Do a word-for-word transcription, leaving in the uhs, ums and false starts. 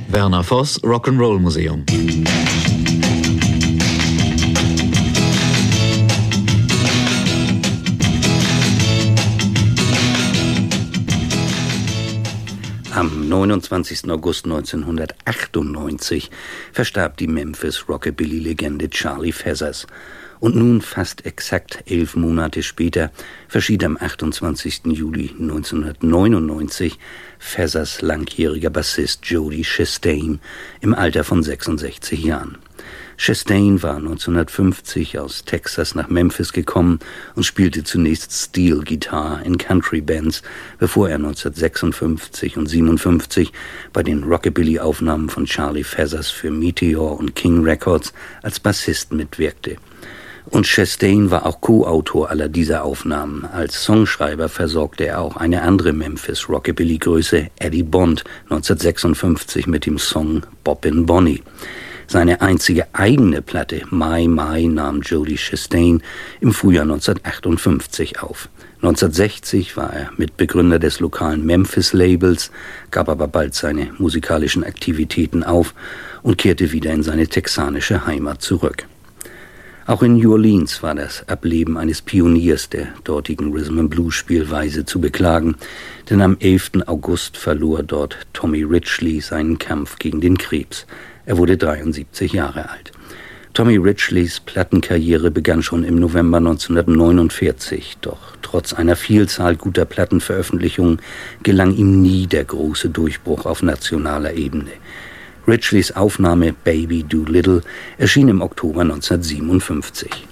Werner Voss, Rock'n'Roll Museum. Am neunundzwanzigsten August neunzehnhundertachtundneunzig verstarb die Memphis-Rockabilly-Legende Charlie Feathers. Und nun, fast exakt elf Monate später, verschied am achtundzwanzigsten Juli neunzehnhundertneunundneunzig Feathers langjähriger Bassist Jody Chastain im Alter von sechsundsechzig Jahren. Chastain war neunzehnhundertfünfzig aus Texas nach Memphis gekommen und spielte zunächst Steel-Gitarre in Country-Bands, bevor er neunzehnhundertsechsundfünfzig und siebenundfünfzig bei den Rockabilly-Aufnahmen von Charlie Feathers für Meteor und King Records als Bassist mitwirkte. Und Chastain war auch Co-Autor aller dieser Aufnahmen. Als Songschreiber versorgte er auch eine andere Memphis-Rockabilly-Größe, Eddie Bond, neunzehnhundertsechsundfünfzig mit dem Song Bobbin' Bonnie. Seine einzige eigene Platte, My My, nahm Jody Chastain im Frühjahr neunzehnhundertachtundfünfzig auf. neunzehnhundertsechzig war er Mitbegründer des lokalen Memphis-Labels, gab aber bald seine musikalischen Aktivitäten auf und kehrte wieder in seine texanische Heimat zurück. Auch in New Orleans war das Ableben eines Pioniers der dortigen Rhythm-and-Blues-Spielweise zu beklagen, denn am elften August verlor dort Tommy Ridgely seinen Kampf gegen den Krebs. Er wurde dreiundsiebzig Jahre alt. Tommy Ridgeleys Plattenkarriere begann schon im November neunzehnhundertneunundvierzig, doch trotz einer Vielzahl guter Plattenveröffentlichungen gelang ihm nie der große Durchbruch auf nationaler Ebene. Ridgeleys Aufnahme Baby Doolittle erschien im Oktober neunzehnhundertsiebenundfünfzig.